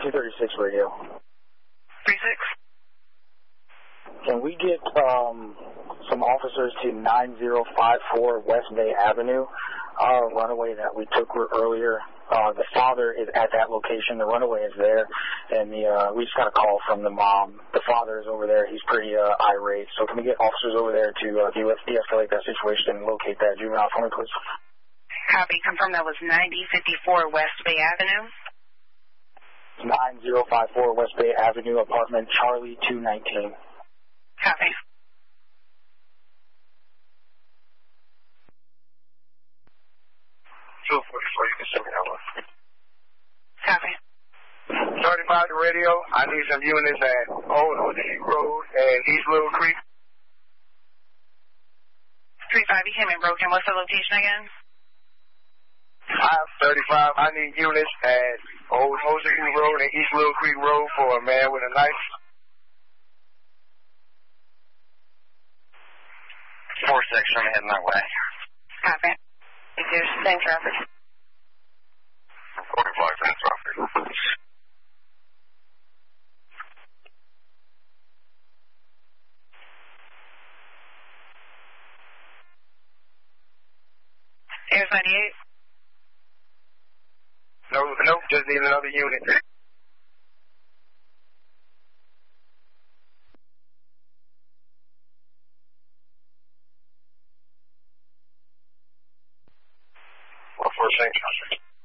236 radio. 36. Can we get some officers to 9054 West Bay Avenue? Our runaway that we took earlier, the father is at that location. The runaway is there, and we just got a call from the mom. The father is over there. He's pretty irate. So can we get officers over there to de-escalate that situation and locate that juvenile for me, please? Copy. Confirm that was 9054 West Bay Avenue. 9054 West Bay Avenue, apartment Charlie 219. Copy. You can send me that one. Copy. 35 to radio. I need some units at Old Ocean Road and East Little Creek. 35, you came in broken. What's the location again? 535. I need units at Old Ocean Road and East Little Creek Road for a man with a knife. 4-6, I'm heading that way. Copy. Same traffic. 45 minutes traffic. Here's 98. Nope, just need another unit. Well, for St. Joseph.